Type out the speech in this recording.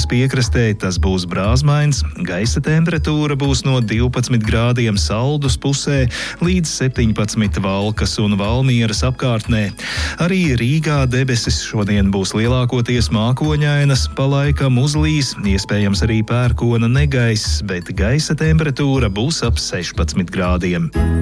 piekrastē tas būs brāzmains, gaisa temperatūra būs no 12 grādiem Saldus pusē līdz 17 Valkas un Valmieras apkārtnē. Arī Rīgā debesis šodien būs lielākoties mākoņainas, pa laikam uzlīs, iespējams arī pērkona negaiss, bet gaisa temperatūra būs ap 16 grādiem.